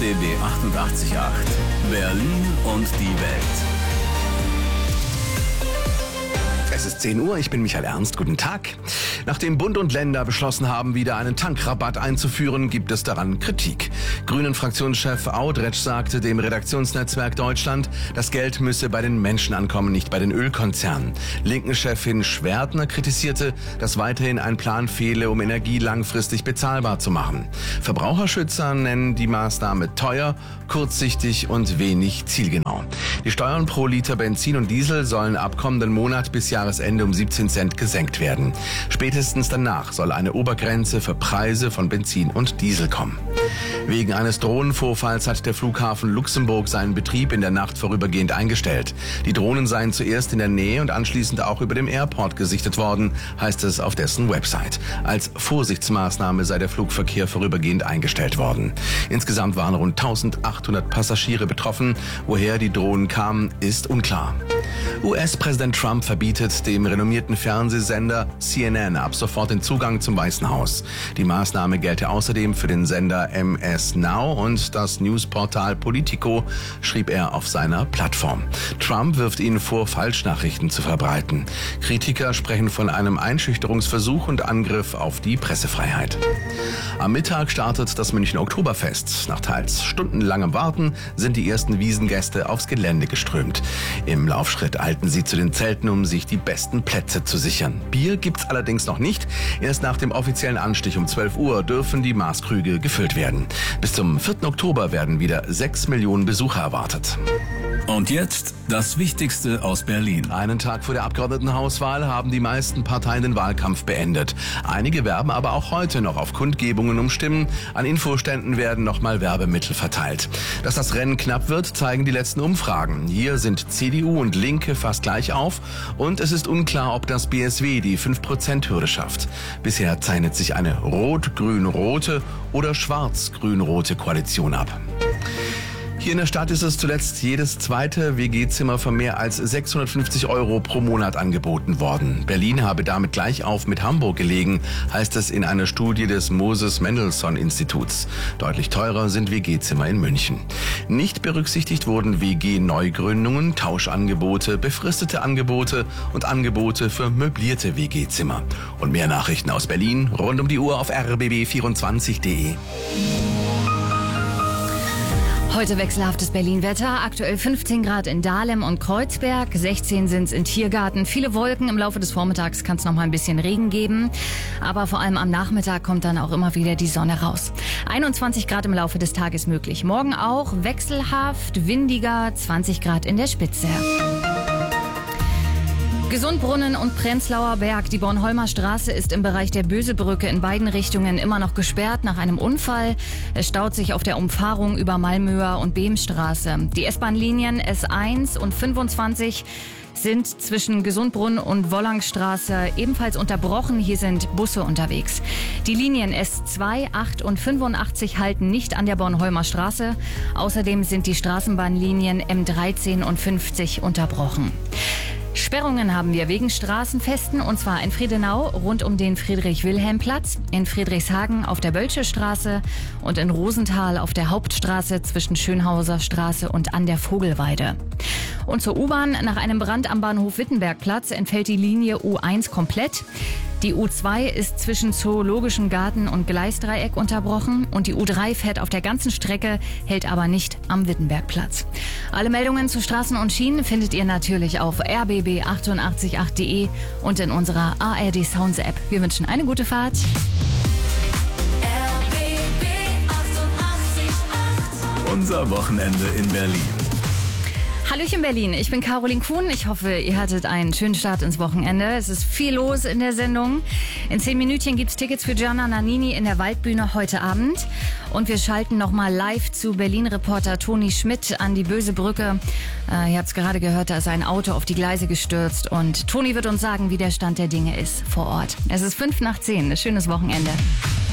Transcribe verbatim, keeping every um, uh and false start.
B B achtundachtzig Komma acht. Berlin und die Welt. Es ist zehn Uhr, ich bin Michael Ernst, guten Tag. Nachdem Bund und Länder beschlossen haben, wieder einen Tankrabatt einzuführen, gibt es daran Kritik. Grünen-Fraktionschef Audretsch sagte dem Redaktionsnetzwerk Deutschland, das Geld müsse bei den Menschen ankommen, nicht bei den Ölkonzernen. Linken-Chefin Schwertner kritisierte, dass weiterhin ein Plan fehle, um Energie langfristig bezahlbar zu machen. Verbraucherschützer nennen die Maßnahme teuer, kurzsichtig und wenig zielgenau. Die Steuern pro Liter Benzin und Diesel sollen ab kommenden Monat bis Jahresende um siebzehn Cent gesenkt werden. Spätestens danach soll eine Obergrenze für Preise von Benzin und Diesel kommen. Wegen eines Drohnenvorfalls hat der Flughafen Luxemburg seinen Betrieb in der Nacht vorübergehend eingestellt. Die Drohnen seien zuerst in der Nähe und anschließend auch über dem Airport gesichtet worden, heißt es auf dessen Website. Als Vorsichtsmaßnahme sei der Flugverkehr vorübergehend eingestellt worden. Insgesamt waren rund eintausendachthundert Passagiere betroffen. Woher die Drohnen kamen, ist unklar. U S-Präsident Trump verbietet dem renommierten Fernsehsender C N N ab sofort den Zugang zum Weißen Haus. Die Maßnahme gelte außerdem für den Sender M S Now und das Newsportal Politico, schrieb er auf seiner Plattform. Trump wirft ihnen vor, Falschnachrichten zu verbreiten. Kritiker sprechen von einem Einschüchterungsversuch und Angriff auf die Pressefreiheit. Am Mittag startet das München Oktoberfest. Nach teils stundenlangem Warten sind die ersten Wiesengäste aufs Gelände geströmt. Im Laufschritt eilten sie zu den Zelten, um sich die besten Plätze zu sichern. Bier gibt's allerdings noch nicht. Erst nach dem offiziellen Anstich um zwölf Uhr dürfen die Maßkrüge gefüllt werden. Bis zum vierten Oktober werden wieder sechs Millionen Besucher erwartet. Und jetzt das Wichtigste aus Berlin. Einen Tag vor der Abgeordnetenhauswahl haben die meisten Parteien den Wahlkampf beendet. Einige werben aber auch heute noch auf Kundgebungen um Stimmen. An Infoständen werden nochmal Werbemittel verteilt. Dass das Rennen knapp wird, zeigen die letzten Umfragen. Hier sind C D U und Linke fast gleich auf und es ist unklar, ob das B S W die fünf Prozent Hürde schafft. Bisher zeichnet sich eine rot-grün-rote oder schwarz-grün-rote Koalition ab. Hier in der Stadt ist es zuletzt jedes zweite W G-Zimmer für mehr als sechshundertfünfzig Euro pro Monat angeboten worden. Berlin habe damit gleich auf mit Hamburg gelegen, heißt es in einer Studie des Moses-Mendelssohn-Instituts. Deutlich teurer sind W G-Zimmer in München. Nicht berücksichtigt wurden W G-Neugründungen, Tauschangebote, befristete Angebote und Angebote für möblierte W G-Zimmer. Und mehr Nachrichten aus Berlin rund um die Uhr auf r b b vierundzwanzig punkt d e. Heute wechselhaftes Berlin-Wetter, aktuell fünfzehn Grad in Dahlem und Kreuzberg, sechzehn sind es in Tiergarten. Viele Wolken, im Laufe des Vormittags kann es noch mal ein bisschen Regen geben, aber vor allem am Nachmittag kommt dann auch immer wieder die Sonne raus. einundzwanzig Grad im Laufe des Tages möglich, morgen auch wechselhaft, windiger, zwanzig Grad in der Spitze. Gesundbrunnen und Prenzlauer Berg. Die Bornholmer Straße ist im Bereich der Bösebrücke in beiden Richtungen immer noch gesperrt nach einem Unfall. Es staut sich auf der Umfahrung über Malmöer und Behmstraße. Die S-Bahn-Linien S eins und fünfundzwanzig sind zwischen Gesundbrunnen und Wollangstraße ebenfalls unterbrochen. Hier sind Busse unterwegs. Die Linien S zwei, acht und fünfundachtzig halten nicht an der Bornholmer Straße. Außerdem sind die Straßenbahnlinien M dreizehn und fünfzig unterbrochen. Sperrungen haben wir wegen Straßenfesten, und zwar in Friedenau rund um den Friedrich-Wilhelm-Platz, in Friedrichshagen auf der Bölsche Straße und in Rosenthal auf der Hauptstraße zwischen Schönhauser Straße und an der Vogelweide. Und zur U-Bahn: Nach einem Brand am Bahnhof Wittenbergplatz entfällt die Linie U eins komplett. Die U zwei ist zwischen Zoologischen Garten und Gleisdreieck unterbrochen und die U drei fährt auf der ganzen Strecke, hält aber nicht am Wittenbergplatz. Alle Meldungen zu Straßen und Schienen findet ihr natürlich auf r b b achtundachtzig punkt acht punkt d e und in unserer A R D Sounds App. Wir wünschen eine gute Fahrt. R B B achtundachtzig Komma acht. Unser Wochenende in Berlin. Hallöchen Berlin, ich bin Caroline Kuhn. Ich hoffe, ihr hattet einen schönen Start ins Wochenende. Es ist viel los in der Sendung. In zehn Minütchen gibt's Tickets für Gianna Nannini in der Waldbühne heute Abend. Und wir schalten nochmal live zu Berlin-Reporter Toni Schmidt an die Böse Brücke. Äh, ihr habt's gerade gehört, da ist ein Auto auf die Gleise gestürzt. Und Toni wird uns sagen, wie der Stand der Dinge ist vor Ort. Es ist fünf nach zehn. Ein schönes Wochenende.